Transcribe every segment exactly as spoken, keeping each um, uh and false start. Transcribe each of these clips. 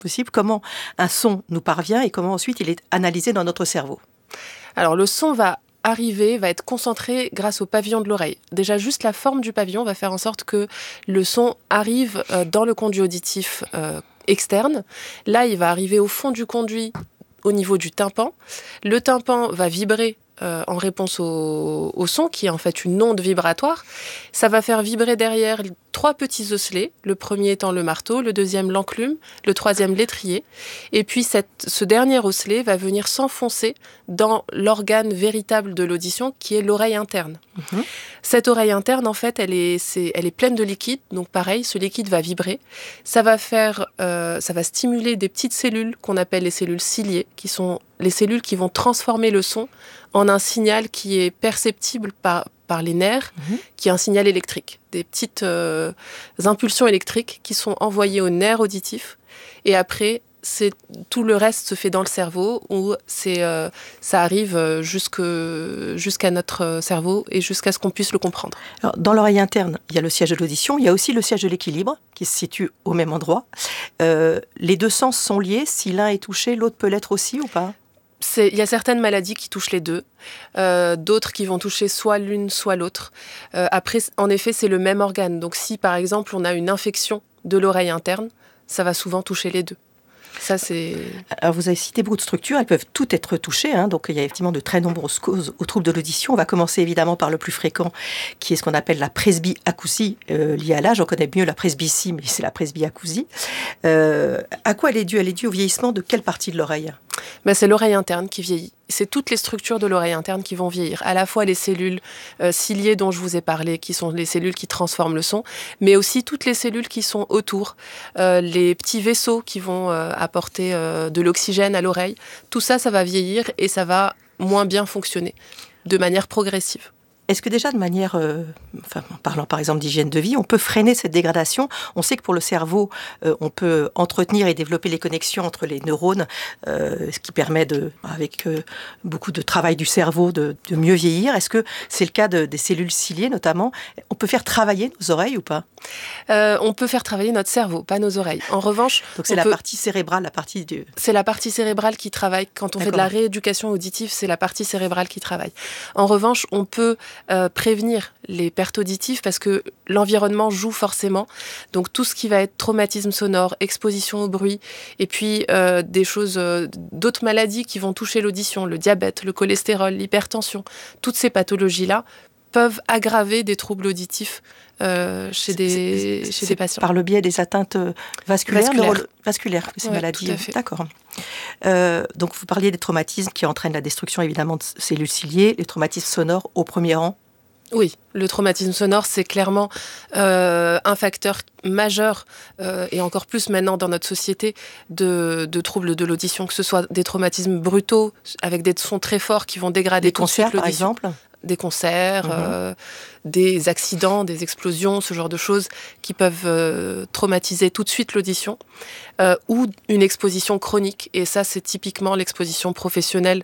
possible. Comment un son nous parvient et comment ensuite il est analysé dans notre cerveau? Alors le son va arriver, va être concentré grâce au pavillon de l'oreille. Déjà, juste la forme du pavillon va faire en sorte que le son arrive euh, dans le conduit auditif euh, externe. Là, il va arriver au fond du conduit, au niveau du tympan. Le tympan va vibrer euh, en réponse au, au son, qui est en fait une onde vibratoire. Ça va faire vibrer derrière trois petits osselets, le premier étant le marteau, le deuxième l'enclume, le troisième l'étrier. Et puis cette, ce dernier osselet va venir s'enfoncer dans l'organe véritable de l'audition, qui est l'oreille interne. Mmh. Cette oreille interne, en fait, elle est, c'est, elle est pleine de liquide. Donc pareil, ce liquide va vibrer. Ça va faire, euh, ça va stimuler des petites cellules qu'on appelle les cellules ciliées, qui sont les cellules qui vont transformer le son en un signal qui est perceptible par par les nerfs, mmh. qui est un signal électrique, des petites euh, impulsions électriques qui sont envoyées aux nerfs auditifs. Et après, c'est, tout le reste se fait dans le cerveau, où c'est, euh, ça arrive jusque, jusqu'à notre cerveau et jusqu'à ce qu'on puisse le comprendre. Alors, dans l'oreille interne, il y a le siège de l'audition, il y a aussi le siège de l'équilibre, qui se situe au même endroit. Euh, les deux sens sont liés, si l'un est touché, l'autre peut l'être aussi ou pas ? C'est, il y a certaines maladies qui touchent les deux, euh, d'autres qui vont toucher soit l'une, soit l'autre. Euh, après, en effet, c'est le même organe. Donc si, par exemple, on a une infection de l'oreille interne, ça va souvent toucher les deux. Ça, c'est... Alors, vous avez cité beaucoup de structures, elles peuvent toutes être touchées, hein, donc il y a effectivement de très nombreuses causes aux troubles de l'audition. On va commencer évidemment par le plus fréquent, qui est ce qu'on appelle la presbyacousie euh, liée à l'âge. On connaît mieux la presbytie, mais c'est la presbyacousie. Euh, à quoi elle est due? Elle est due au vieillissement de quelle partie de l'oreille? Ben, c'est l'oreille interne qui vieillit. C'est toutes les structures de l'oreille interne qui vont vieillir. À la fois les cellules euh, ciliées dont je vous ai parlé, qui sont les cellules qui transforment le son, mais aussi toutes les cellules qui sont autour, euh, les petits vaisseaux qui vont euh, apporter euh, de l'oxygène à l'oreille. Tout ça, ça va vieillir et ça va moins bien fonctionner de manière progressive. Est-ce que déjà de manière, euh, enfin, en parlant par exemple d'hygiène de vie, on peut freiner cette dégradation? On sait que pour le cerveau, euh, on peut entretenir et développer les connexions entre les neurones, euh, ce qui permet, de, avec euh, beaucoup de travail du cerveau, de, de mieux vieillir. Est-ce que c'est le cas de, des cellules ciliées notamment? On peut faire travailler nos oreilles ou pas? euh, On peut faire travailler notre cerveau, pas nos oreilles. En revanche, donc c'est la peut... partie cérébrale, la partie du... C'est la partie cérébrale qui travaille. Quand on D'accord. fait de la rééducation auditive, c'est la partie cérébrale qui travaille. En revanche, on peut Euh, prévenir les pertes auditives parce que l'environnement joue forcément. Donc tout ce qui va être traumatisme sonore, exposition au bruit, et puis euh, des choses, euh, d'autres maladies qui vont toucher l'audition, le diabète, le cholestérol, l'hypertension, toutes ces pathologies-là peuvent aggraver des troubles auditifs euh, chez, des, c'est, c'est, chez des patients. Par le biais des atteintes vasculaires, vasculaires, neuro- vasculaires ces ouais, maladies. Tout à fait. D'accord. Euh, donc vous parliez des traumatismes qui entraînent la destruction évidemment de cellules ciliées, les traumatismes sonores au premier rang. Oui, le traumatisme sonore, c'est clairement euh, un facteur majeur, euh, et encore plus maintenant dans notre société, de, de troubles de l'audition, que ce soit des traumatismes brutaux, avec des sons très forts qui vont dégrader des tout de suite l'audition. Par exemple Des concerts, mmh. euh, des accidents, des explosions, ce genre de choses qui peuvent euh, traumatiser tout de suite l'audition, euh, ou une exposition chronique. Et ça, c'est typiquement l'exposition professionnelle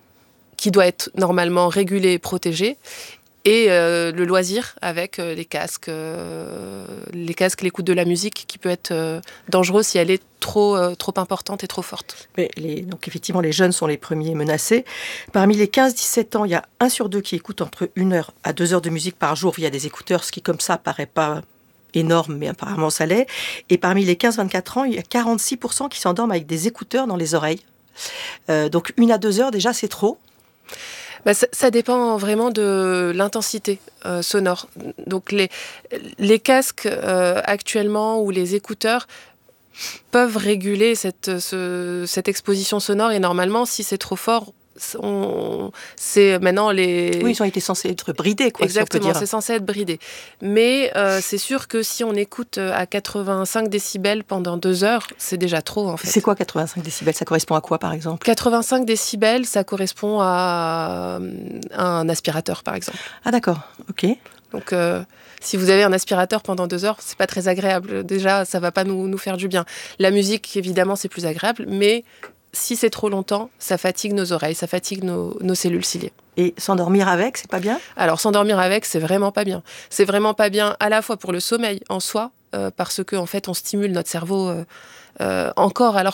qui doit être normalement régulée et protégée. Et euh, le loisir avec euh, les casques, euh, les casques, l'écoute de la musique qui peut être euh, dangereux si elle est trop, euh, trop importante et trop forte. Mais les, donc effectivement, les jeunes sont les premiers menacés. Parmi les quinze à dix-sept ans, il y a un sur deux qui écoute entre une heure à deux heures de musique par jour via des écouteurs, ce qui comme ça paraît pas énorme, mais apparemment ça l'est. Et parmi les quinze à vingt-quatre ans, il y a quarante-six pour cent qui s'endorment avec des écouteurs dans les oreilles. Euh, donc une à deux heures, déjà, c'est trop. Bah, ça, ça dépend vraiment de l'intensité euh, sonore. Donc les, les casques euh, actuellement ou les écouteurs peuvent réguler cette, ce, cette exposition sonore et normalement, si c'est trop fort, on, c'est maintenant les... Oui, ils ont été censés être bridés, quoi. Exactement, si on peut dire. C'est censé être bridé. Mais euh, c'est sûr que si on écoute à quatre-vingt-cinq décibels pendant deux heures, c'est déjà trop, en fait. C'est quoi quatre-vingt-cinq décibels? Ça correspond à quoi, par exemple? quatre-vingt-cinq décibels, ça correspond à un aspirateur, par exemple. Ah d'accord, ok. Donc, euh, si vous avez un aspirateur pendant deux heures, c'est pas très agréable. Déjà, ça va pas nous, nous faire du bien. La musique, évidemment, c'est plus agréable, mais si c'est trop longtemps, ça fatigue nos oreilles, ça fatigue nos, nos cellules ciliées. Et s'endormir avec, c'est pas bien? Alors, s'endormir avec, c'est vraiment pas bien. C'est vraiment pas bien à la fois pour le sommeil en soi, euh, parce que en fait, on stimule notre cerveau euh, euh, encore alors